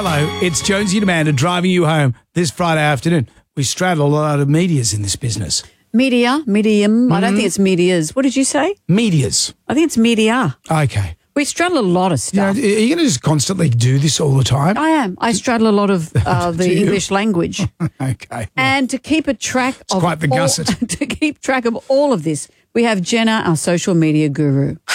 Hello, it's Jonesy and Amanda driving you home this Friday afternoon. We straddle a lot of medias in this business. Medium. I don't think it's medias. What did you say? Medias. I think it's media. Okay. We straddle a lot of You know, stuff. are you going to just constantly do this all the time? I am. I straddle a lot of the you? English language. Okay. And to keep a track of quite the gusset. to keep track of all of this, we have Jenna, our social media guru.